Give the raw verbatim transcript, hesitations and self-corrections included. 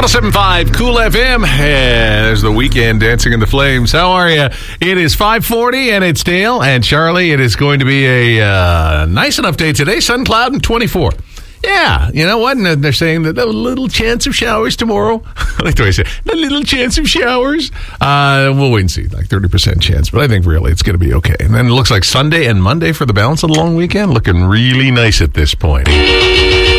oh seven point five Cool F M. And there's the weekend dancing in the flames. How are you? It is five forty, and it's Dale and Charlie. It is going to be a uh, nice enough day today. Sun, cloud, and twenty-four. Yeah, you know what? And they're saying that a little chance of showers tomorrow. I like the way I say it. A little chance of showers. Uh, we'll wait and see, like thirty percent chance. But I think really it's going to be okay. And then it looks like Sunday and Monday for the balance of the long weekend. Looking really nice at this point.